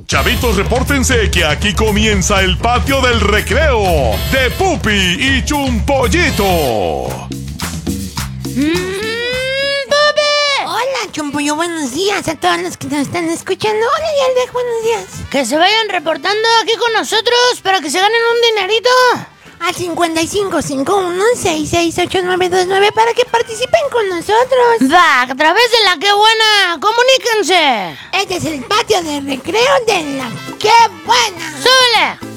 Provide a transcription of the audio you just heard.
Chavitos, repórtense que aquí comienza el patio del recreo de Pupi y Chumpollito. Hola, Chumpollo, buenos días a todos los que nos están escuchando. Hola, Yaldex, buenos días. Que se vayan reportando aquí con nosotros para que se ganen un dinerito. Al 5551-668929 para que participen con nosotros. Va, a través de la Qué Buena, comuníquense. Este es el patio de recreo de la Qué Buena. ¡Súbele!